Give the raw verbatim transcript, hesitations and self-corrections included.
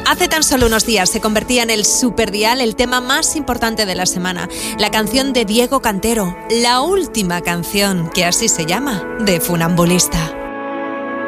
Hace tan solo unos días se convertía en el superdial el tema más importante de la semana, la canción de Diego Cantero, la última canción, que así se llama, de Funambulista.